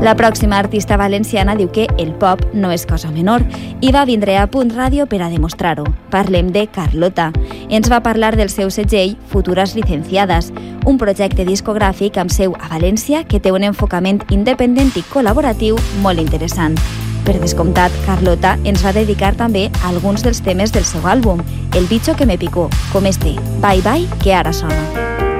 La pròxima artista valenciana diu que el pop no és cosa menor i va vindre a Punt Ràdio per a demostrar-ho. Parlem de Carlota. Ens va parlar del seu segell Futuras Licenciadas, un projecte discogràfic amb seu a València que té un enfocament independent i col·laboratiu molt interessant. Per descomptat, Carlota ens va dedicar també a alguns dels temes del seu àlbum, El bicho que me picó, com este Bye Bye, que ara sona.